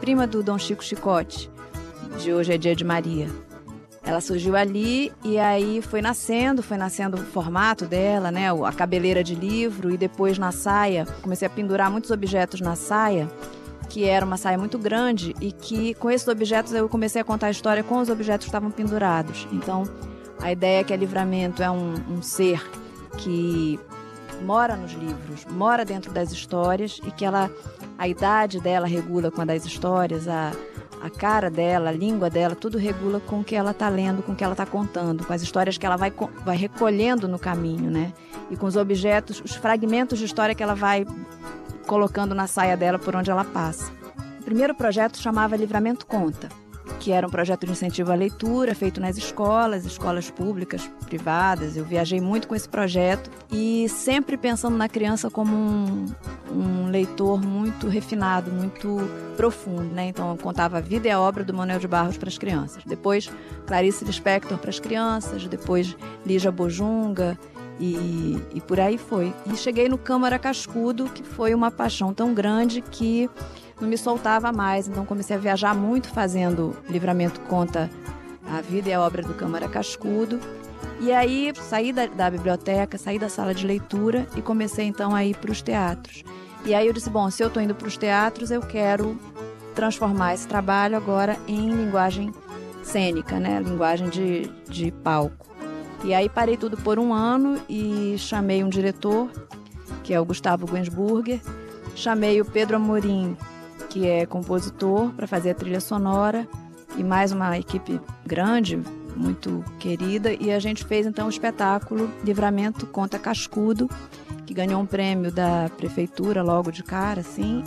prima do Dom Chico Chicote, de Hoje é Dia de Maria. Ela surgiu ali e aí foi nascendo o formato dela, né? A cabeleira de livro, e depois na saia. Comecei a pendurar muitos objetos na saia, que era uma saia muito grande, e que com esses objetos eu comecei a contar a história com os objetos que estavam pendurados. Então, a ideia é que a Livramento é um ser que mora nos livros, mora dentro das histórias, e que a idade dela regula com a das histórias, a cara dela, a língua dela, tudo regula com o que ela está lendo, com o que ela está contando, com as histórias que ela vai recolhendo no caminho, né? E com os objetos, os fragmentos de história que ela vai colocando na saia dela por onde ela passa. O primeiro projeto chamava Livramento Conta, que era um projeto de incentivo à leitura, feito nas escolas públicas, privadas. Eu viajei muito com esse projeto e sempre pensando na criança como um leitor muito refinado, muito profundo, né? Então eu contava a vida e a obra do Manuel de Barros para as crianças. Depois Clarice Lispector para as crianças, depois Lígia Bojunga e por aí foi. E cheguei no Câmara Cascudo, que foi uma paixão tão grande que não me soltava mais, então comecei a viajar muito fazendo Livramento Conta a vida e a obra do Câmara Cascudo. E aí saí da biblioteca, saí da sala de leitura e comecei então a ir para os teatros. E aí eu disse, bom, se eu estou indo para os teatros, eu quero transformar esse trabalho agora em linguagem cênica, né? Linguagem de palco. E aí parei tudo por um ano e chamei um diretor, que é o Gustavo Guensburger, chamei o Pedro Amorim, que é compositor, para fazer a trilha sonora, e mais uma equipe grande, muito querida, e a gente fez então o espetáculo Livramento Conta Cascudo, que ganhou um prêmio da prefeitura logo de cara, assim.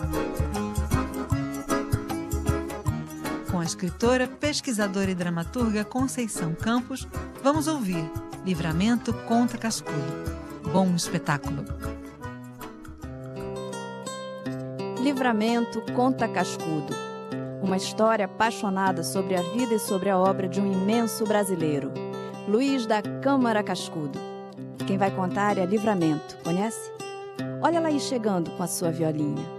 Com a escritora, pesquisadora e dramaturga Conceição Campos, vamos ouvir Livramento Conta Cascudo. Bom espetáculo! Livramento Conta Cascudo. Uma história apaixonada sobre a vida e sobre a obra de um imenso brasileiro, Luiz da Câmara Cascudo. Quem vai contar é Livramento, conhece? Olha ela aí chegando com a sua violinha.